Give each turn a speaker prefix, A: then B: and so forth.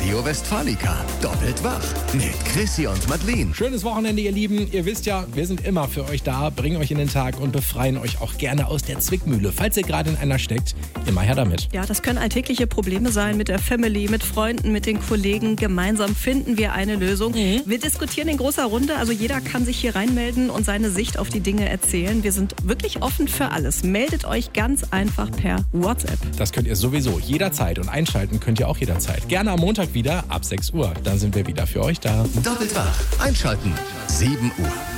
A: Radio Westfalica. Doppelt wach mit Chrissy und Madeleine.
B: Schönes Wochenende, ihr Lieben. Ihr wisst ja, wir sind immer für euch da, bringen euch in den Tag und befreien euch auch gerne aus der Zwickmühle. Falls ihr gerade in einer steckt, immer her damit.
C: Ja, das können alltägliche Probleme sein mit der Family, mit Freunden, mit den Kollegen. Gemeinsam finden wir eine Lösung. Wir diskutieren in großer Runde, also jeder kann sich hier reinmelden und seine Sicht auf die Dinge erzählen. Wir sind wirklich offen für alles. Meldet euch ganz einfach per WhatsApp.
B: Das könnt ihr sowieso jederzeit und einschalten könnt ihr auch jederzeit. Gerne am Montag wieder ab 6 Uhr. Dann sind wir wieder für euch da.
A: Doppelt wach. Einschalten. 7 Uhr.